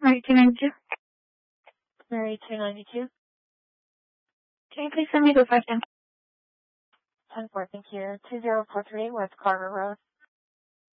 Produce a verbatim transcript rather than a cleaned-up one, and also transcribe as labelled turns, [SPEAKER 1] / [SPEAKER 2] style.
[SPEAKER 1] Mary two ninety-two.
[SPEAKER 2] Mary two ninety-two.
[SPEAKER 1] Can you please send me the five ten?
[SPEAKER 2] ten four, thank you. two zero four three West Carter Road.